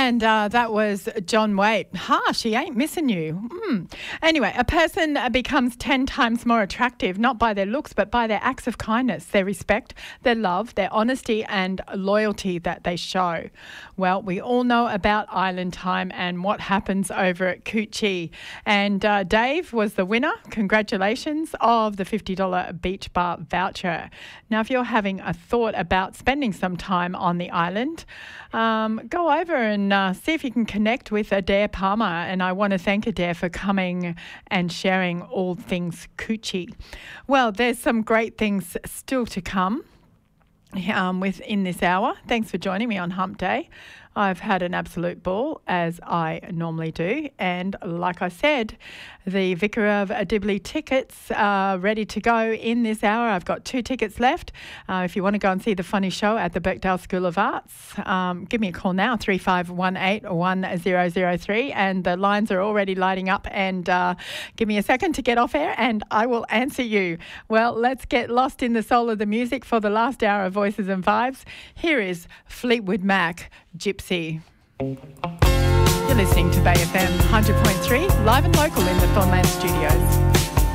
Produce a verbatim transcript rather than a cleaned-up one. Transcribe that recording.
And uh, that was John Waite. Ha, she ain't missing you. Mm. Anyway, a person becomes ten times more attractive, not by their looks, but by their acts of kindness, their respect, their love, their honesty and loyalty that they show. Well, we all know about Island Time and what happens over at Coochie. And uh, Dave was the winner, congratulations, of the fifty dollars beach bar voucher. Now, if you're having a thought about spending some time on the island, um, go over and uh, see if you can connect with Adair Palmer. And I want to thank Adair for coming and sharing all things Coochie. Well, there's some great things still to come um, within this hour. Thanks for joining me on Hump Day. I've had an absolute ball, as I normally do. And like I said, the Vicar of Dibley tickets are ready to go in this hour. I've got two tickets left. Uh, if you want to go and see the funny show at the Birkdale School of Arts, um, give me a call now, three five one eight, one zero zero three. And the lines are already lighting up. And uh, give me a second to get off air and I will answer you. Well, let's get lost in the soul of the music for the last hour of Voices and Vibes. Here is Fleetwood Mac, Gypsy. You're listening to Bay F M one hundred point three, live and local in the Thornland Studios.